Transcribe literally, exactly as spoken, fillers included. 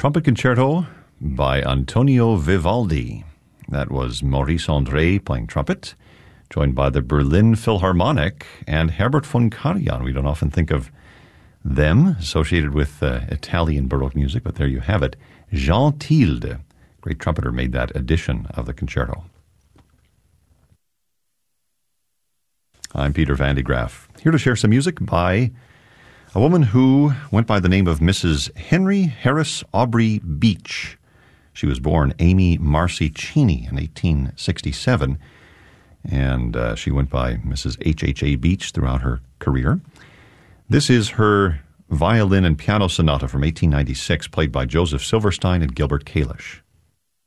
Trumpet Concerto by Antonio Vivaldi. That was Maurice André playing trumpet, joined by the Berlin Philharmonic and Herbert von Karajan. We don't often think of them associated with uh, Italian Baroque music, but there you have it. Jean Tilde, great trumpeter, made that edition of the concerto. I'm Peter Van de Graaf, here to share some music by a woman who went by the name of Missus Henry Harris Aubrey Beach. She was born Amy Marcy Cheney in eighteen sixty-seven, and uh, she went by Missus H H A Beach throughout her career. This is her violin and piano sonata from eighteen ninety-six, played by Joseph Silverstein and Gilbert Kalish.